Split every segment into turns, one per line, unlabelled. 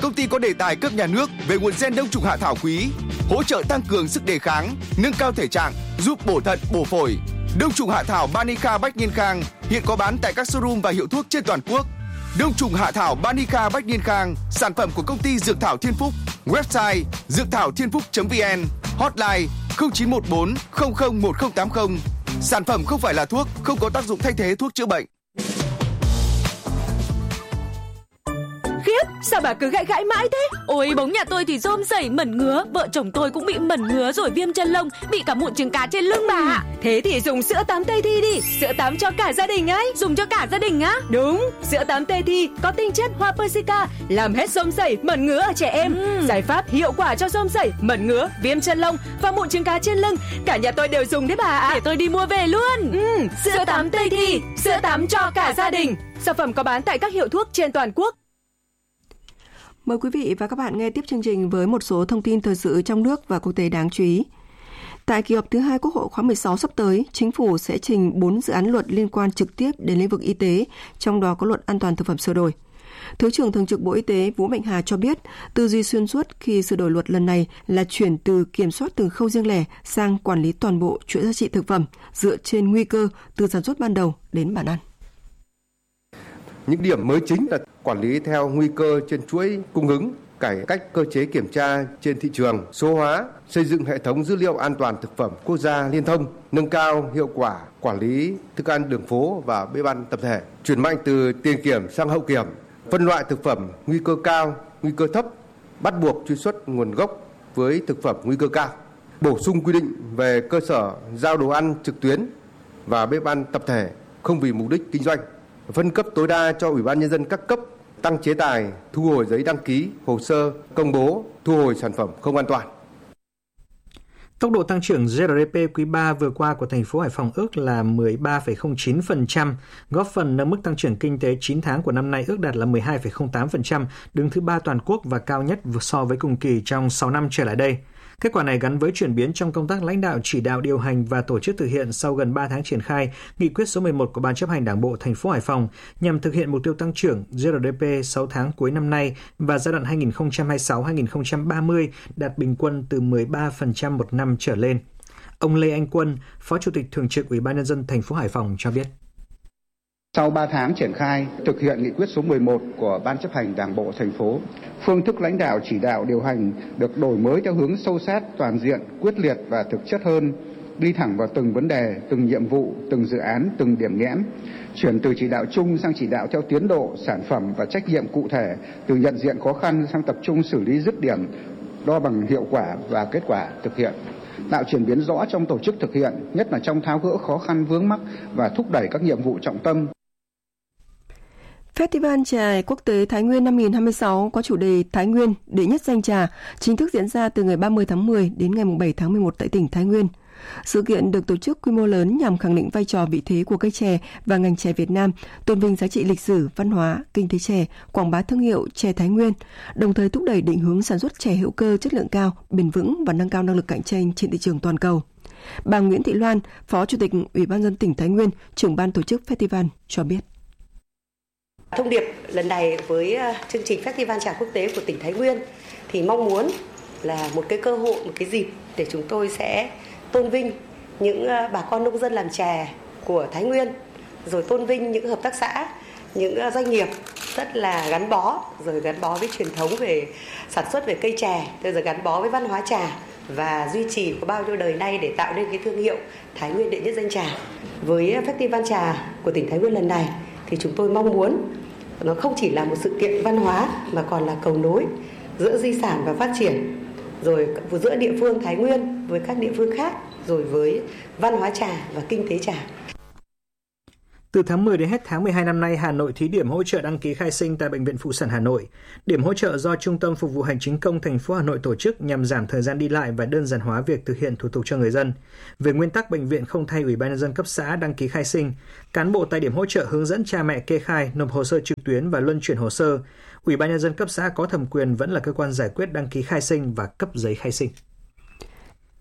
công ty có đề tài cấp nhà nước về nguồn gen đông trùng hạ thảo quý, hỗ trợ tăng cường sức đề kháng, nâng cao thể trạng, giúp bổ thận, bổ phổi. Đông trùng hạ thảo Banica Bách Niên Khang hiện có bán tại các showroom và hiệu thuốc trên toàn quốc. Đông trùng hạ thảo Banica Bách Niên Khang, sản phẩm của công ty Dược Thảo Thiên Phúc. Website dượcthảo.thiên phúc.vn, hotline 0914 001080. Sản phẩm không phải là thuốc, không có tác dụng thay thế thuốc chữa bệnh.
Khiếp, sao bà cứ gãi mãi thế? Ôi, bóng nhà tôi thì rôm rẩy mẩn ngứa, vợ chồng tôi cũng bị mẩn ngứa rồi viêm chân lông, bị cả mụn trứng cá trên lưng bà ạ. Thế thì dùng sữa tắm Tây Thi đi, sữa tắm cho cả gia đình ấy. Dùng cho cả gia đình á? Đúng, sữa tắm Tây Thi có tinh chất hoa persica, làm hết rôm rẩy, mẩn ngứa ở trẻ em. Giải pháp hiệu quả cho rôm rẩy, mẩn ngứa, viêm chân lông và mụn trứng cá trên lưng. Cả nhà tôi đều dùng đấy bà ạ. Để tôi đi mua về luôn. Sữa tắm Tây Thi, sữa tắm cho cả gia đình. Sản phẩm có bán tại các hiệu thuốc trên toàn quốc.
Mời quý vị và các bạn nghe tiếp chương trình với một số thông tin thời sự trong nước và quốc tế đáng chú ý. Tại kỳ họp thứ 2 Quốc hội khóa 16 sắp tới, Chính phủ sẽ trình 4 dự án luật liên quan trực tiếp đến lĩnh vực y tế, trong đó có luật an toàn thực phẩm sửa đổi. Thứ trưởng Thường trực Bộ Y tế Vũ Mạnh Hà cho biết, tư duy xuyên suốt khi sửa đổi luật lần này là chuyển từ kiểm soát từng khâu riêng lẻ sang quản lý toàn bộ chuỗi giá trị thực phẩm dựa trên nguy cơ từ sản xuất ban đầu đến bàn ăn.
Những điểm mới chính là quản lý theo nguy cơ trên chuỗi cung ứng, cải cách cơ chế kiểm tra trên thị trường, số hóa, xây dựng hệ thống dữ liệu an toàn thực phẩm quốc gia liên thông, nâng cao hiệu quả quản lý thức ăn đường phố và bếp ăn tập thể, chuyển mạnh từ tiền kiểm sang hậu kiểm, phân loại thực phẩm nguy cơ cao, nguy cơ thấp, bắt buộc truy xuất nguồn gốc với thực phẩm nguy cơ cao, bổ sung quy định về cơ sở giao đồ ăn trực tuyến và bếp ăn tập thể không vì mục đích kinh doanh, phân cấp tối đa cho Ủy ban Nhân dân các cấp, tăng chế tài, thu hồi giấy đăng ký, hồ sơ, công bố, thu hồi sản phẩm không an toàn.
Tốc độ tăng trưởng GDP quý 3 vừa qua của thành phố Hải Phòng ước là 13,09%, góp phần nâng mức tăng trưởng kinh tế 9 tháng của năm nay ước đạt là 12,08%, đứng thứ 3 toàn quốc và cao nhất so với cùng kỳ trong 6 năm trở lại đây. Kết quả này gắn với chuyển biến trong công tác lãnh đạo, chỉ đạo, điều hành và tổ chức thực hiện sau gần 3 tháng triển khai nghị quyết số 11 của Ban chấp hành Đảng bộ thành phố Hải Phòng nhằm thực hiện mục tiêu tăng trưởng GDP 6 tháng cuối năm nay và giai đoạn 2026-2030 đạt bình quân từ 13% một năm trở lên. Ông Lê Anh Quân, Phó Chủ tịch Thường trực Ủy ban Nhân dân thành phố Hải Phòng cho biết.
Sau 3 tháng triển khai thực hiện nghị quyết số 11 của Ban chấp hành Đảng bộ thành phố, phương thức lãnh đạo chỉ đạo điều hành được đổi mới theo hướng sâu sát, toàn diện, quyết liệt và thực chất hơn, đi thẳng vào từng vấn đề, từng nhiệm vụ, từng dự án, từng điểm nghẽn, chuyển từ chỉ đạo chung sang chỉ đạo theo tiến độ, sản phẩm và trách nhiệm cụ thể, từ nhận diện khó khăn sang tập trung xử lý dứt điểm, đo bằng hiệu quả và kết quả thực hiện. Tạo chuyển biến rõ trong tổ chức thực hiện, nhất là trong tháo gỡ khó khăn vướng mắc và thúc đẩy các nhiệm vụ trọng tâm.
Festival Chè Quốc tế Thái Nguyên 2026 có chủ đề Thái Nguyên đệ nhất danh trà chính thức diễn ra từ ngày 30 tháng 10 đến ngày 7 tháng 11 tại tỉnh Thái Nguyên. Sự kiện được tổ chức quy mô lớn nhằm khẳng định vai trò vị thế của cây chè và ngành chè Việt Nam, tôn vinh giá trị lịch sử, văn hóa, kinh tế chè, quảng bá thương hiệu chè Thái Nguyên, đồng thời thúc đẩy định hướng sản xuất chè hữu cơ chất lượng cao, bền vững và nâng cao năng lực cạnh tranh trên thị trường toàn cầu. Bà Nguyễn Thị Loan, Phó Chủ tịch Ủy ban nhân dân tỉnh Thái Nguyên, trưởng ban tổ chức festival cho biết.
Thông điệp lần này với chương trình Festival Trà Quốc tế của tỉnh Thái Nguyên thì mong muốn là một cái cơ hội, một cái dịp để chúng tôi sẽ tôn vinh những bà con nông dân làm chè của Thái Nguyên, rồi tôn vinh những hợp tác xã, những doanh nghiệp rất là gắn bó với truyền thống về sản xuất về cây chè, rồi gắn bó với văn hóa trà và duy trì có bao nhiêu đời nay để tạo nên cái thương hiệu Thái Nguyên đệ nhất danh trà. Với Festival Trà của tỉnh Thái Nguyên lần này thì chúng tôi mong muốn nó không chỉ là một sự kiện văn hóa mà còn là cầu nối giữa di sản và phát triển, rồi giữa địa phương Thái Nguyên với các địa phương khác, rồi với văn hóa trà và kinh tế trà.
Từ tháng 10 đến hết tháng 12 năm nay, Hà Nội thí điểm hỗ trợ đăng ký khai sinh tại Bệnh viện Phụ sản Hà Nội. Điểm hỗ trợ do Trung tâm Phục vụ Hành chính công thành phố Hà Nội tổ chức nhằm giảm thời gian đi lại và đơn giản hóa việc thực hiện thủ tục cho người dân. Về nguyên tắc, bệnh viện không thay Ủy ban nhân dân cấp xã đăng ký khai sinh. Cán bộ tại điểm hỗ trợ hướng dẫn cha mẹ kê khai, nộp hồ sơ trực tuyến và luân chuyển hồ sơ. Ủy ban nhân dân cấp xã có thẩm quyền vẫn là cơ quan giải quyết đăng ký khai sinh và cấp giấy khai sinh.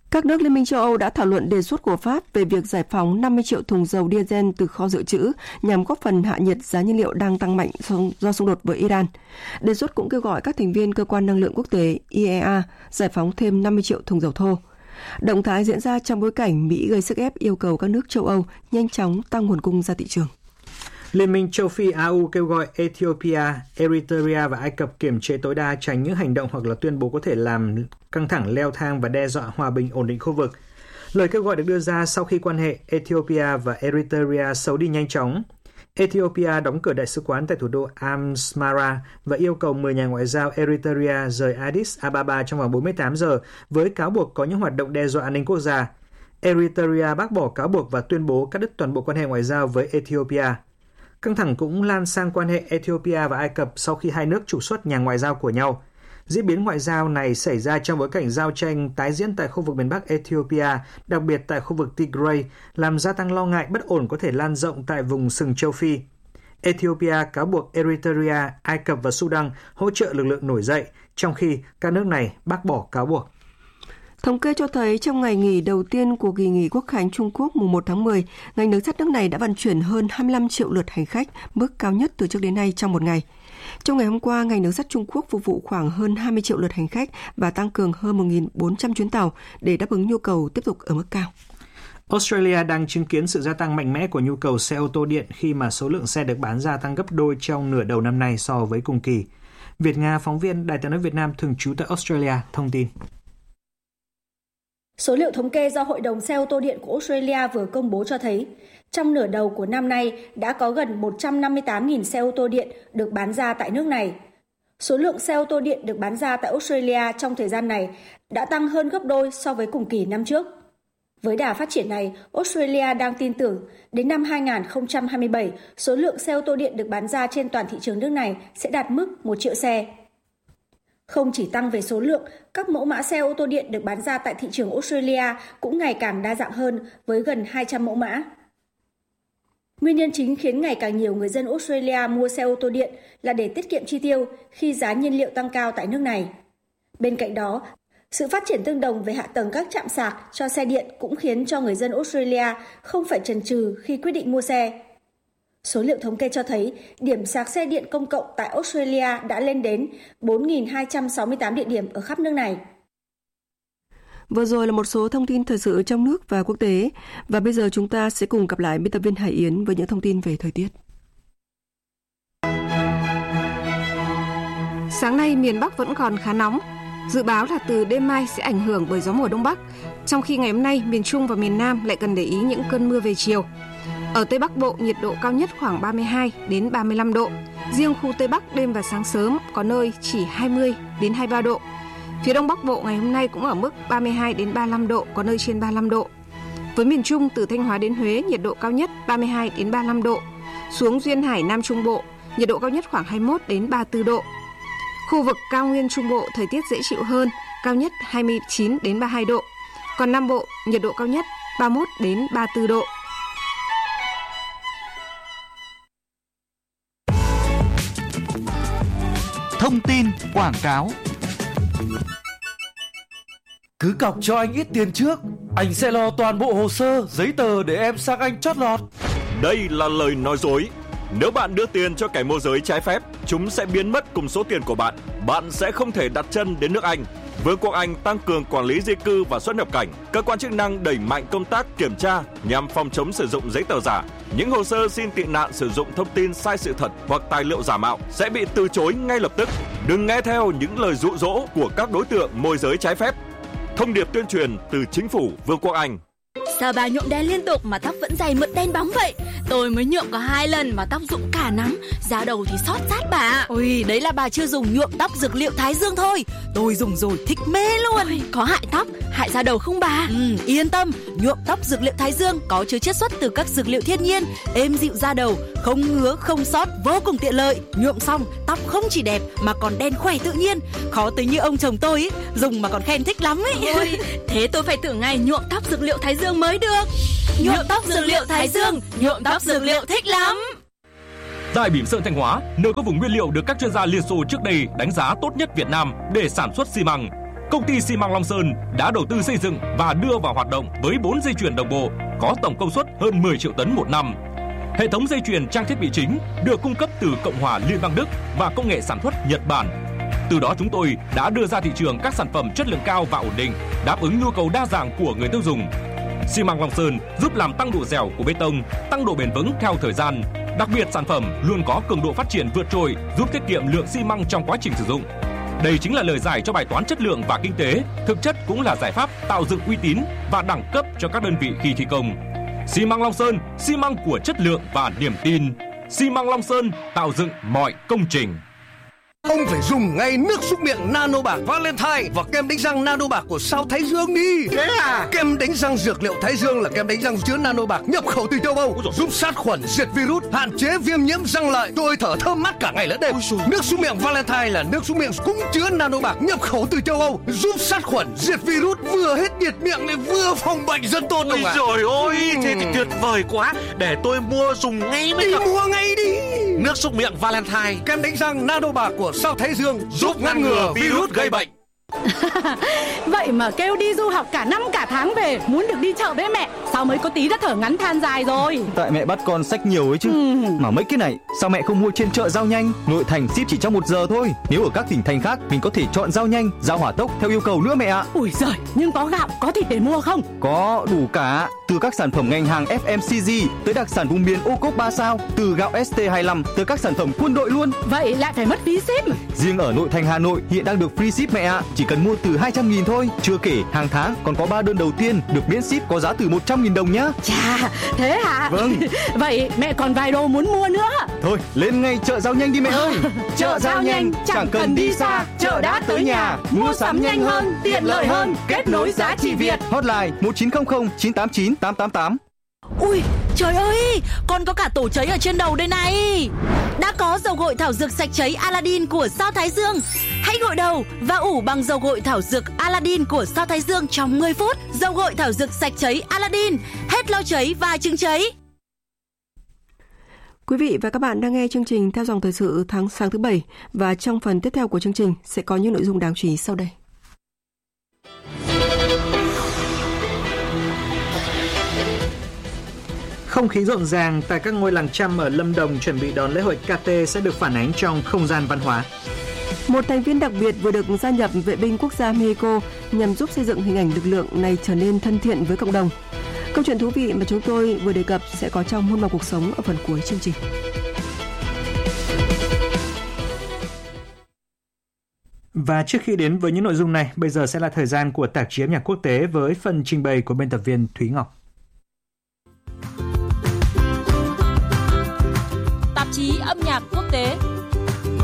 Các nước Liên minh châu Âu đã thảo luận đề xuất của Pháp về việc giải phóng 50 triệu thùng dầu diesel từ kho dự trữ nhằm góp phần hạ nhiệt giá nhiên liệu đang tăng mạnh do xung đột với Iran. Đề xuất cũng kêu gọi các thành viên Cơ quan Năng lượng Quốc tế IEA giải phóng thêm 50 triệu thùng dầu thô. Động thái diễn ra trong bối cảnh Mỹ gây sức ép yêu cầu các nước châu Âu nhanh chóng tăng nguồn cung ra thị trường.
Liên minh châu Phi AU kêu gọi Ethiopia, Eritrea và Ai Cập kiềm chế tối đa tránh những hành động hoặc là tuyên bố có thể làm căng thẳng leo thang và đe dọa hòa bình ổn định khu vực. Lời kêu gọi được đưa ra sau khi quan hệ Ethiopia và Eritrea xấu đi nhanh chóng. Ethiopia đóng cửa đại sứ quán tại thủ đô Asmara và yêu cầu 10 nhà ngoại giao Eritrea rời Addis Ababa trong vòng 48 giờ với cáo buộc có những hoạt động đe dọa an ninh quốc gia. Eritrea bác bỏ cáo buộc và tuyên bố cắt đứt toàn bộ quan hệ ngoại giao với Ethiopia. Căng thẳng cũng lan sang quan hệ Ethiopia và Ai Cập sau khi hai nước trục xuất nhà ngoại giao của nhau. Diễn biến ngoại giao này xảy ra trong bối cảnh giao tranh tái diễn tại khu vực miền Bắc Ethiopia, đặc biệt tại khu vực Tigray, làm gia tăng lo ngại bất ổn có thể lan rộng tại vùng sừng châu Phi. Ethiopia cáo buộc Eritrea, Ai Cập và Sudan hỗ trợ lực lượng nổi dậy, trong khi các nước này bác bỏ cáo buộc.
Thống kê cho thấy trong ngày nghỉ đầu tiên của kỳ nghỉ Quốc khánh Trung Quốc mùng 1 tháng 10, ngành đường sắt nước này đã vận chuyển hơn 25 triệu lượt hành khách, mức cao nhất từ trước đến nay trong một ngày. Trong ngày hôm qua, ngành đường sắt Trung Quốc phục vụ khoảng hơn 20 triệu lượt hành khách và tăng cường hơn 1.400 chuyến tàu để đáp ứng nhu cầu tiếp tục ở mức cao.
Australia đang chứng kiến sự gia tăng mạnh mẽ của nhu cầu xe ô tô điện khi mà số lượng xe được bán ra tăng gấp đôi trong nửa đầu năm nay so với cùng kỳ. Việt Nga, phóng viên Đài Tiếng nói Việt Nam thường trú tại Australia, thông tin.
Số liệu thống kê do Hội đồng xe ô tô điện của Australia vừa công bố cho thấy, trong nửa đầu của năm nay đã có gần 158.000 xe ô tô điện được bán ra tại nước này. Số lượng xe ô tô điện được bán ra tại Australia trong thời gian này đã tăng hơn gấp đôi so với cùng kỳ năm trước. Với đà phát triển này, Australia đang tin tưởng đến năm 2027, số lượng xe ô tô điện được bán ra trên toàn thị trường nước này sẽ đạt mức 1 triệu xe. Không chỉ tăng về số lượng, các mẫu mã xe ô tô điện được bán ra tại thị trường Australia cũng ngày càng đa dạng hơn với gần 200 mẫu mã. Nguyên nhân chính khiến ngày càng nhiều người dân Australia mua xe ô tô điện là để tiết kiệm chi tiêu khi giá nhiên liệu tăng cao tại nước này. Bên cạnh đó, sự phát triển tương đồng về hạ tầng các trạm sạc cho xe điện cũng khiến cho người dân Australia không phải chần chừ khi quyết định mua xe. Số liệu thống kê cho thấy điểm sạc xe điện công cộng tại Australia đã lên đến 4.268 địa điểm ở khắp nước này.
Vừa rồi là một số thông tin thời sự trong nước và quốc tế. Và bây giờ chúng ta sẽ cùng gặp lại biên tập viên Hải Yến với những thông tin về thời tiết.
Sáng nay miền Bắc vẫn còn khá nóng. Dự báo là từ đêm mai sẽ ảnh hưởng bởi gió mùa Đông Bắc. Trong khi ngày hôm nay miền Trung và miền Nam lại cần để ý những cơn mưa về chiều. Ở Tây Bắc Bộ, nhiệt độ cao nhất khoảng 32 đến 35 độ. Riêng khu Tây Bắc đêm và sáng sớm có nơi chỉ 20 đến 23 độ. Phía Đông Bắc Bộ ngày hôm nay cũng ở mức 32 đến 35 độ, có nơi trên 35 độ. Với miền Trung từ Thanh Hóa đến Huế, nhiệt độ cao nhất 32 đến 35 độ. Xuống Duyên Hải Nam Trung Bộ, nhiệt độ cao nhất khoảng 21 đến 34 độ. Khu vực cao nguyên Trung Bộ thời tiết dễ chịu hơn, cao nhất 29 đến 32 độ. Còn Nam Bộ, nhiệt độ cao nhất 31 đến 34 độ.
Thông tin quảng cáo.
Cứ cọc cho anh ít tiền trước, anh sẽ lo toàn bộ hồ sơ, giấy tờ để em sang Anh chót lọt.
Đây là lời nói dối. Nếu bạn đưa tiền cho kẻ môi giới trái phép, chúng sẽ biến mất cùng số tiền của bạn. Bạn sẽ không thể đặt chân đến nước Anh. Vương quốc Anh tăng cường quản lý di cư và xuất nhập cảnh. Cơ quan chức năng đẩy mạnh công tác kiểm tra nhằm phòng chống sử dụng giấy tờ giả. Những hồ sơ xin tị nạn sử dụng thông tin sai sự thật hoặc tài liệu giả mạo sẽ bị từ chối ngay lập tức. Đừng nghe theo những lời dụ dỗ của các đối tượng môi giới trái phép. Thông điệp tuyên truyền từ chính phủ Vương quốc Anh.
Sao bà nhuộm đen liên tục mà tóc vẫn dày mượt đen bóng vậy? Tôi mới nhuộm có 2 lần mà tóc rụng cả nắm, da đầu thì xót rát bà. Ôi, đấy là bà chưa dùng nhuộm tóc dược liệu Thái Dương thôi. Tôi dùng rồi thích mê luôn. Ôi, có hại tóc, hại da đầu không bà? Yên tâm, nhuộm tóc dược liệu Thái Dương có chứa chiết xuất từ các dược liệu thiên nhiên, êm dịu da đầu, không ngứa, không xót, vô cùng tiện lợi. Nhuộm xong, tóc không chỉ đẹp mà còn đen khỏe tự nhiên. Khó tính như ông chồng tôi ý, dùng mà còn khen thích lắm ấy. Ôi, thế tôi phải thử ngày nhuộm tóc dược liệu Thái Dương mới được. Nhuộm tóc dược liệu Thái Dương, nhuộm tóc dược liệu thích lắm.
Tại Bỉm Sơn Thanh Hóa, nơi có vùng nguyên liệu được các chuyên gia Liên Xô trước đây đánh giá tốt nhất Việt Nam để sản xuất xi măng. công ty xi măng Long Sơn đã đầu tư xây dựng và đưa vào hoạt động với 4 dây chuyền đồng bộ có tổng công suất hơn 10 triệu tấn một năm. Hệ thống dây chuyền trang thiết bị chính được cung cấp từ Cộng hòa Liên bang Đức và công nghệ sản xuất Nhật Bản. Từ đó chúng tôi đã đưa ra thị trường các sản phẩm chất lượng cao và ổn định, đáp ứng nhu cầu đa dạng của người tiêu dùng. Xi măng Long Sơn giúp làm tăng độ dẻo của bê tông, tăng độ bền vững theo thời gian. Đặc biệt sản phẩm luôn có cường độ phát triển vượt trội, giúp tiết kiệm lượng xi măng trong quá trình sử dụng. Đây chính là lời giải cho bài toán chất lượng và kinh tế, thực chất cũng là giải pháp tạo dựng uy tín và đẳng cấp cho các đơn vị khi thi công. Xi măng Long Sơn, xi măng của chất lượng và niềm tin. Xi măng Long Sơn tạo dựng mọi công trình.
Ông phải dùng ngay nước súc miệng Nano Bạc Valentine và kem đánh răng Nano Bạc của Sao Thái Dương đi.
Thế à?
Kem đánh răng dược liệu Thái Dương là kem đánh răng chứa Nano Bạc nhập khẩu từ châu Âu, giúp sát khuẩn, diệt virus, hạn chế viêm nhiễm răng lợi, tôi thở thơm mát cả ngày lẫn đêm. Nước súc miệng Valentine là nước súc miệng cũng chứa Nano Bạc nhập khẩu từ châu Âu, giúp sát khuẩn, diệt virus, vừa hết nhiệt miệng lại vừa phòng bệnh rất tốt.
Ôi trời ơi, thế thì tuyệt vời quá. Để tôi mua dùng ngay mới được.
Mua ngay đi.
Nước súc miệng Valentine,
kem đánh răng Nano Bạc của Sao Thái Dương giúp ngăn ngừa virus gây bệnh.
Vậy mà kêu đi du học cả năm cả tháng về, muốn được đi chợ với mẹ, sao mới có tí đã thở ngắn than dài rồi.
Tại mẹ bắt con xách nhiều ấy chứ. Mà mấy cái này sao mẹ không mua trên chợ Giao Nhanh? Nội thành ship chỉ trong 1 giờ thôi. Nếu ở các tỉnh thành khác mình có thể chọn Giao Nhanh, Giao Hỏa Tốc theo yêu cầu nữa mẹ ạ.
Ui giời, nhưng có gạo, có thịt để mua không?
Có đủ cả, từ các sản phẩm ngành hàng FMCG tới đặc sản vùng miền ô cốp 3 sao, từ gạo ST25 tới các sản phẩm quân đội luôn.
Vậy lại phải mất phí ship.
Riêng ở nội thành Hà Nội hiện đang được free ship mẹ ạ, chỉ cần mua từ 200.000 thôi. Chưa kể hàng tháng còn có 3 đơn đầu tiên được miễn ship có giá từ 100.000 đồng nhá.
Chà, thế hả?
Vâng.
Vậy mẹ còn vài đồ muốn mua nữa.
Thôi, lên ngay chợ Giao Nhanh đi mẹ ơi.
Chợ Giao Nhanh chẳng cần đi xa, chợ đã tới nhà. Mua sắm nhanh hơn, tiện lợi hơn, kết nối giá trị Việt.
Hotline 1900 989 888.
Ui, trời ơi, còn có cả tổ cháy ở trên đầu đây này. Đã có dầu gội thảo dược sạch cháy Aladdin của Sao Thái Dương. Hãy gội đầu và ủ bằng dầu gội thảo dược Aladdin của Sao Thái Dương trong 10 phút. Dầu gội thảo dược sạch cháy Aladdin, hết lo cháy và chứng cháy.
Quý vị và các bạn đang nghe chương trình Theo dòng thời sự sáng thứ 7 và trong phần tiếp theo của chương trình sẽ có những nội dung đáng chú ý sau đây.
Không khí rộn ràng tại các ngôi làng Chăm ở Lâm Đồng chuẩn bị đón lễ hội KT sẽ được phản ánh trong không gian văn hóa.
Một thành viên đặc biệt vừa được gia nhập vệ binh quốc gia Mexico nhằm giúp xây dựng hình ảnh lực lượng này trở nên thân thiện với cộng đồng. Câu chuyện thú vị mà chúng tôi vừa đề cập sẽ có trong Muôn màu cuộc sống ở phần cuối chương trình.
Và trước khi đến với những nội dung này, bây giờ sẽ là thời gian của tạp chí âm nhạc quốc tế với phần trình bày của biên tập viên Thúy Ngọc.
Tạp chí âm nhạc quốc tế.